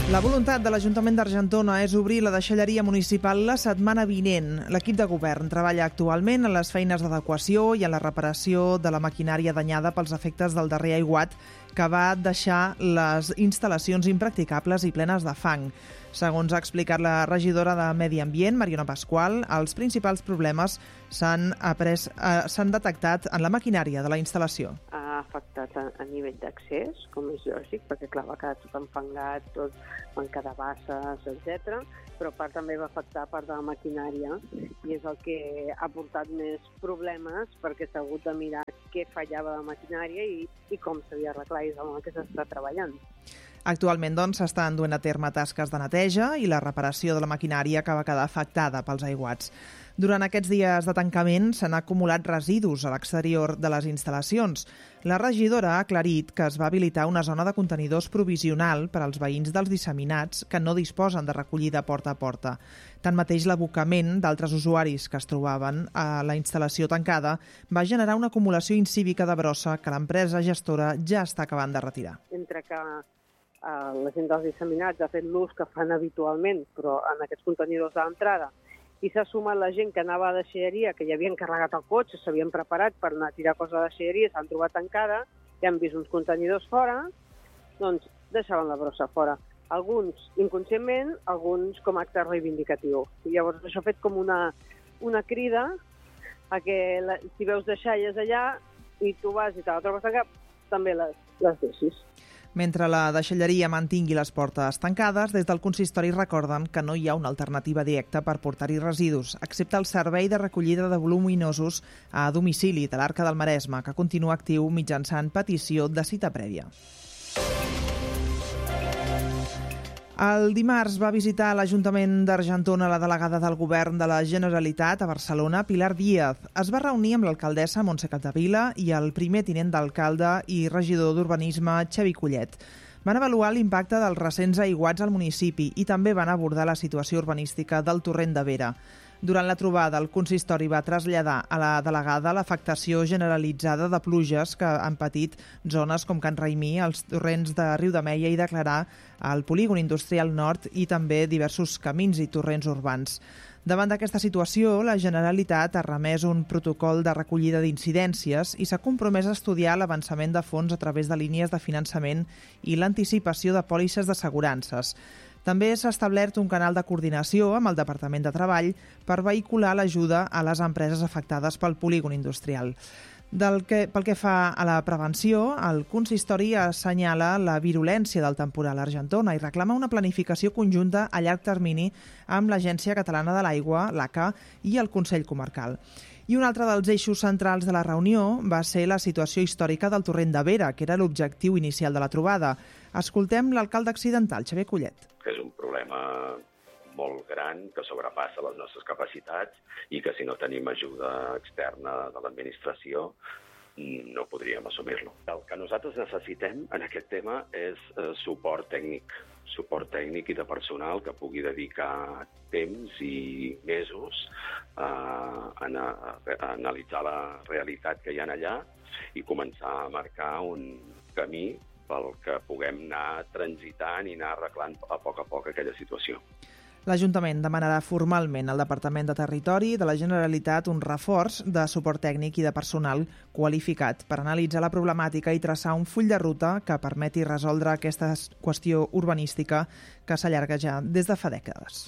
La voluntat de l'Ajuntament d'Argentona és obrir la deixalleria municipal la setmana vinent. L'equip de govern treballa actualment en les feines d'adequació i en la reparació de la maquinària danyada pels efectes del darrer aiguat que va deixar les instal·lacions impracticables i plenes de fang. Segons ha explicat la regidora de Medi Ambient, Mariona Pasqual, els principals problemes s'han detectat en la maquinària de la instal·lació. Ha afectat a nivell d'accés, com és lògic, perquè clar, va quedar tot enfangat, tot manca de basses, etc. Però a part també va afectar part de la maquinària i és el que ha portat més problemes perquè s'ha hagut de mirar què fallava de la maquinària i com s'havia d'arreglar, i és amb el que s'està treballant. Actualment, doncs, s'estan duent a terme tasques de neteja i la reparació de la maquinària que va quedar afectada pels aiguats. Durant aquests dies de tancament s'han acumulat residus a l'exterior de les instal·lacions. La regidora ha aclarit que es va habilitar una zona de contenidors provisional per als veïns dels disseminats que no disposen de recollida porta a porta. Tanmateix, l'abocament d'altres usuaris que es trobaven a la instal·lació tancada va generar una acumulació incívica de brossa que l'empresa gestora ja està acabant de retirar. Entre que la gent dels disseminats ha fet l'ús que fan habitualment, però en aquests contenidors d'entrada, i s'ha sumat la gent que anava a la deixalleria, que ja havien carregat el cotxe, s'havien preparat per anar a tirar coses a la deixalleria, s'han trobat tancada, i han vist uns contenidors fora, doncs deixaven la brossa fora. Alguns inconscientment, alguns com a acte reivindicatiu. I llavors això ha fet com una crida a que si veus deixalles allà i tu vas i te la trobes tancada, també les deixis. Mentre la deixalleria mantingui les portes tancades, des del consistori recorden que no hi ha una alternativa directa per portar-hi residus, excepte el servei de recollida de voluminosos a domicili de l'Arca del Maresme, que continua actiu mitjançant petició de cita prèvia. El dimarts va visitar a l'Ajuntament d'Argentona la delegada del Govern de la Generalitat a Barcelona, Pilar Díaz. Es va reunir amb l'alcaldessa Montse Capdevila i el primer tinent d'alcalde i regidor d'Urbanisme, Xavi Collet. Van avaluar l'impacte dels recents aiguats al municipi i també van abordar la situació urbanística del torrent de Vera. Durant la trobada, el consistori va traslladar a la delegada l'afectació generalitzada de pluges que han patit zones com Can Raimí, els torrents de Riudemeia i declarar el polígon industrial nord i també diversos camins i torrents urbans. Davant d'aquesta situació, la Generalitat ha remès un protocol de recollida d'incidències i s'ha compromès a estudiar l'avançament de fons a través de línies de finançament i l'anticipació de pòlisses d'assegurances. També s'ha establert un canal de coordinació amb el Departament de Treball per vehicular l'ajuda a les empreses afectades pel polígon industrial. Pel que fa a la prevenció, el consistori assenyala la virulència del temporal a Argentona i reclama una planificació conjunta a llarg termini amb l'Agència Catalana de l'Aigua, l'ACA, i el Consell Comarcal. I un altre dels eixos centrals de la reunió va ser la situació històrica del torrent de Vera, que era l'objectiu inicial de la trobada. Escoltem l'alcalde accidental, Xavier Collet. Que és un problema molt gran, que sobrepassa les nostres capacitats i que si no tenim ajuda externa de l'administració no podríem assumir-lo. El que nosaltres necessitem en aquest tema és suport tècnic i de personal que pugui dedicar temps i mesos a analitzar la realitat que hi ha allà i començar a marcar un camí pel que puguem anar transitant i anar arreglant a poc aquella situació. L'Ajuntament demanarà formalment al Departament de Territori de la Generalitat un reforç de suport tècnic i de personal qualificat per analitzar la problemàtica i traçar un full de ruta que permeti resoldre aquesta qüestió urbanística que s'allarga ja des de fa dècades.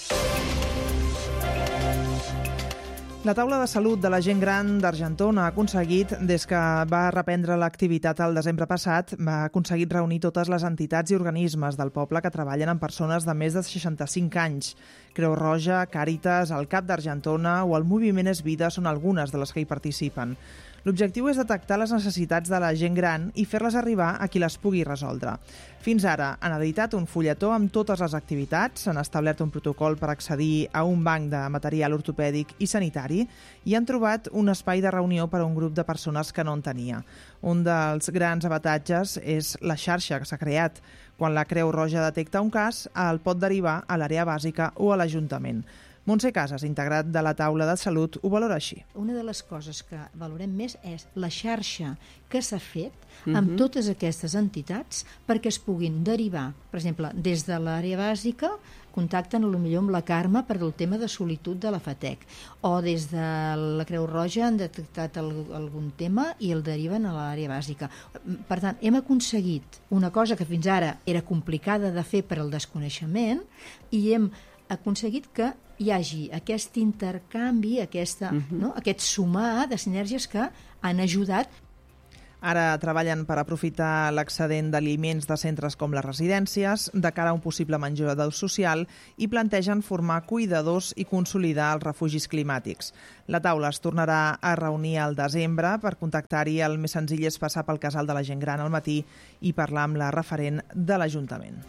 La taula de salut de la gent gran d'Argentona ha aconseguit, des que va reprendre l'activitat el desembre passat, va aconseguit reunir totes les entitats i organismes del poble que treballen amb persones de més de 65 anys. Creu Roja, Càritas, el CAP d'Argentona o el Moviment És Vida són algunes de les que hi participen. L'objectiu és detectar les necessitats de la gent gran i fer-les arribar a qui les pugui resoldre. Fins ara han editat un fulletó amb totes les activitats, s'han establert un protocol per accedir a un banc de material ortopèdic i sanitari i han trobat un espai de reunió per a un grup de persones que no en tenia. Un dels grans avantatges és la xarxa que s'ha creat. Quan la Creu Roja detecta un cas, el pot derivar a l'àrea bàsica o a l'Ajuntament. Montse Casas, integrat de la taula de salut, ho valora així. Una de les coses que valorem més és la xarxa que s'ha fet amb totes aquestes entitats perquè es puguin derivar, per exemple, des de l'àrea bàsica, contacten potser amb la Carme per el tema de solitud de la FATEC, o des de la Creu Roja han detectat algun tema i el deriven a l'àrea bàsica. Per tant, hem aconseguit una cosa que fins ara era complicada de fer per al desconeixement i hem aconseguit que hi hagi aquest intercanvi, aquest sumar de sinergies que han ajudat. Ara treballen per aprofitar l'excedent d'aliments de centres com les residències de cara a un possible menjador social i plantegen formar cuidadors i consolidar els refugis climàtics. La taula es tornarà a reunir al desembre. Per contactar-hi, el més senzill és passar pel casal de la gent gran al matí i parlar amb la referent de l'Ajuntament.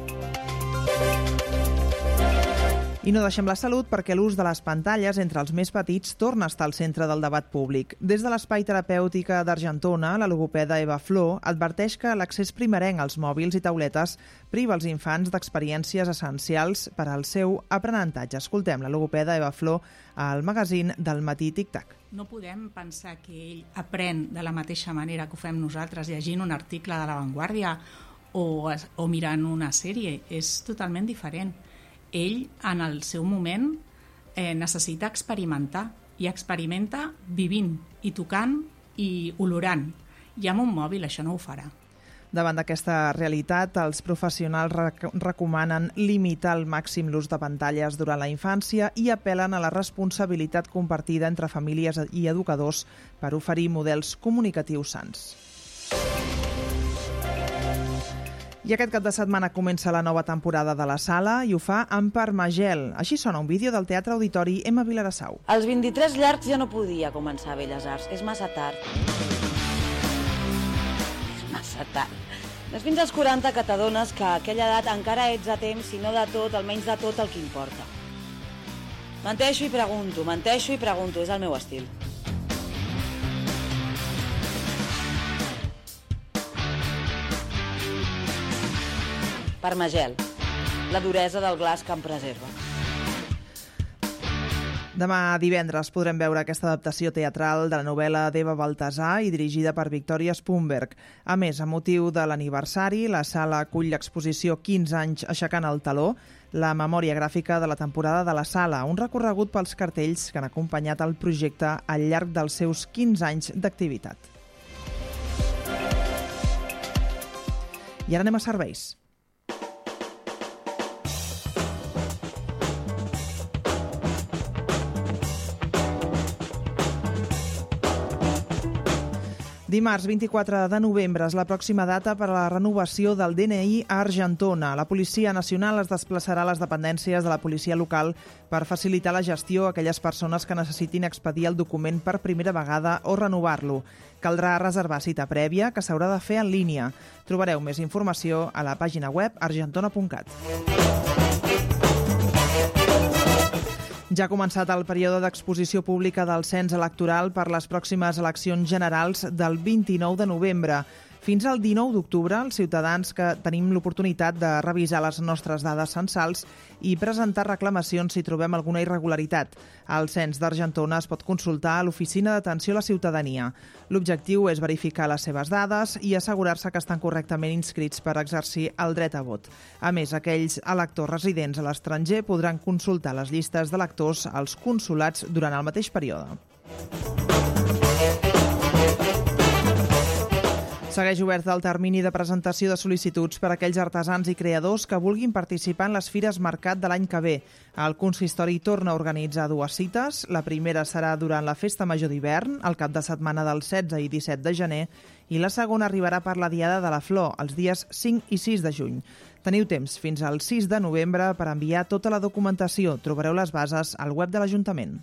I no deixem la salut perquè l'ús de les pantalles entre els més petits torna a estar al centre del debat públic. Des de l'Espai Terapèutica d'Argentona, la logopeda Eva Flor adverteix que l'accés primerenc als mòbils i tauletes priva els infants d'experiències essencials per al seu aprenentatge. Escoltem la logopeda Eva Flor al magazín del Matí Tic-Tac. No podem pensar que ell aprèn de la mateixa manera que ho fem nosaltres llegint un article de La Vanguardia o mirant una sèrie. És totalment diferent. Ell, en el seu moment, necessita experimentar, i experimenta vivint, i tocant, i olorant. I amb un mòbil això no ho farà. Davant d'aquesta realitat, els professionals recomanen limitar al màxim l'ús de pantalles durant la infància i apel·len a la responsabilitat compartida entre famílies i educadors per oferir models comunicatius sants. I aquest cap de setmana comença la nova temporada de la Sala i ho fa amb Parmagel. Així sona un vídeo del Teatre Auditori Emma Vilarassau. Als 23 llargs ja no podia començar a Belles Arts. És massa tard. És massa tard. No és fins als 40 que t'adones que a aquella edat encara ets a temps, si no de tot, almenys de tot el que importa. Menteixo i pregunto, és el meu estil. Parmagel, la duresa del glaç que em preserva. Demà divendres podrem veure aquesta adaptació teatral de la novel·la d'Eva Baltasar i dirigida per Victòria Spunberg. A més, a motiu de l'aniversari, la Sala acull l'exposició 15 anys aixecant el taló, la memòria gràfica de la temporada de la Sala, un recorregut pels cartells que han acompanyat el projecte al llarg dels seus 15 anys d'activitat. I ara anem a serveis. Dimarts 24 de novembre és la pròxima data per a la renovació del DNI a Argentona. La Policia Nacional es desplaçarà a les dependències de la policia local per facilitar la gestió a aquelles persones que necessitin expedir el document per primera vegada o renovar-lo. Caldrà reservar cita prèvia, que s'haurà de fer en línia. Trobareu més informació a la pàgina web argentona.cat. Ja ha començat el període d'exposició pública del cens electoral per les pròximes eleccions generals del 29 de novembre. Fins al 19 d'octubre, els ciutadans que tenim l'oportunitat de revisar les nostres dades censals i presentar reclamacions si trobem alguna irregularitat. El cens d'Argentona es pot consultar a l'Oficina d'Atenció a la Ciutadania. L'objectiu és verificar les seves dades i assegurar-se que estan correctament inscrits per exercir el dret a vot. A més, aquells electors residents a l'estranger podran consultar les llistes d'electors als consulats durant el mateix període. Segueix obert el termini de presentació de sol·licituds per a aquells artesans i creadors que vulguin participar en les Fires Mercat de l'any que ve. El consistori torna a organitzar 2 cites. La primera serà durant la Festa Major d'hivern, el cap de setmana del 16 i 17 de gener, i la segona arribarà per la Diada de la Flor, els dies 5 i 6 de juny. Teniu temps fins al 6 de novembre per enviar tota la documentació. Trobareu les bases al web de l'Ajuntament.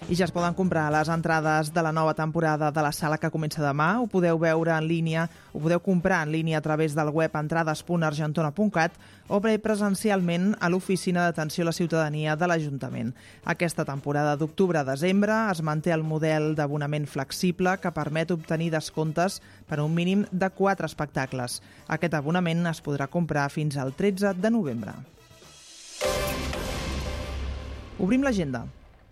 I ja es poden comprar les entrades de la nova temporada de la sala que comença demà. Ho podeu veure en línia, ho podeu comprar en línia a través del web entrades.argentona.cat o bé presencialment a l'oficina d'atenció a la ciutadania de l'Ajuntament. Aquesta temporada d'octubre a desembre es manté el model d'abonament flexible que permet obtenir descomptes per un mínim de 4 espectacles. Aquest abonament es podrà comprar fins al 13 de novembre. Obrim l'agenda.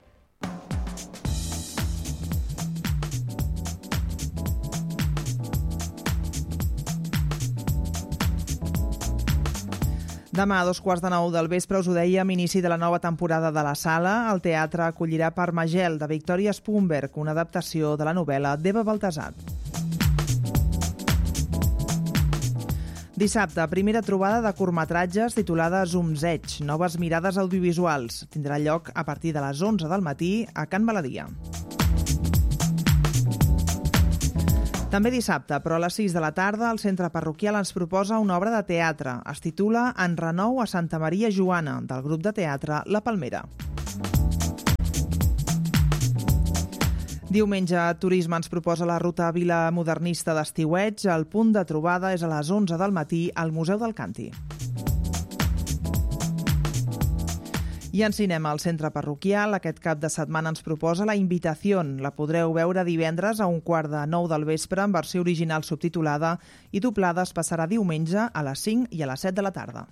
Demà, a 8:45 del vespre, us ho dèiem, inici de la nova temporada de la sala. El teatre acollirà Parmagel, de Victoria Spunberg, una adaptació de la novel·la d'Eva Baltasar. Dissabte, primera trobada de curtmetratges titulada Zoomzeig, noves mirades audiovisuals. Tindrà lloc a partir de les 11 del matí a Can Baladia. També dissabte, però a les 6 de la tarda, el centre parroquial ens proposa una obra de teatre. Es titula En renou a Santa Maria Joana, del grup de teatre La Palmera. Diumenge, Turisme ens proposa la ruta Vila Modernista d'Estiueig. El punt de trobada és a les 11 del matí al Museu del Canti. I en cinema, al centre parroquial, aquest cap de setmana ens proposa La Invitación. La podreu veure divendres a 8:45 del vespre en versió original subtitulada i doblada es passarà diumenge a les 5 i a les 7 de la tarda.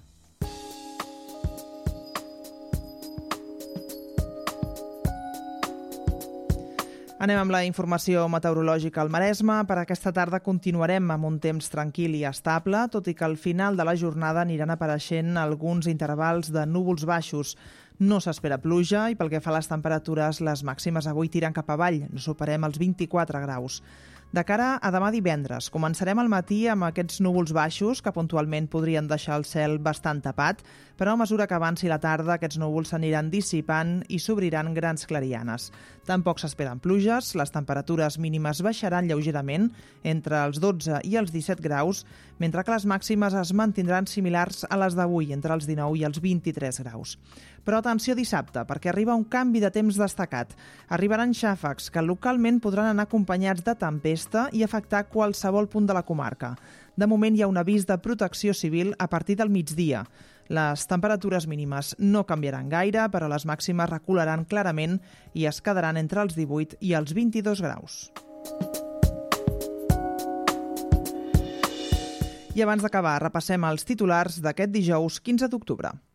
Anem amb la informació meteorològica al Maresme. Per aquesta tarda continuarem amb un temps tranquil i estable, tot i que al final de la jornada aniran apareixent alguns intervals de núvols baixos. No s'espera pluja i pel que fa a les temperatures, les màximes avui tiren cap avall, no superem els 24 graus. De cara a demà divendres, començarem al matí amb aquests núvols baixos que puntualment podrien deixar el cel bastant tapat, però a mesura que avanci la tarda aquests núvols s'aniran dissipant i s'obriran grans clarianes. Tampoc s'esperen pluges, les temperatures mínimes baixaran lleugerament entre els 12 i els 17 graus, mentre que les màximes es mantindran similars a les d'avui, entre els 19 i els 23 graus. Però atenció dissabte, perquè arriba un canvi de temps destacat. Arribaran xàfecs que localment podran anar acompanyats de tempesta i afectar qualsevol punt de la comarca. De moment hi ha un avís de protecció civil a partir del migdia. Les temperatures mínimes no canviaran gaire, però les màximes recularan clarament i es quedaran entre els 18 i els 22 graus. I abans d'acabar, repassem els titulars d'aquest dijous 15 d'octubre.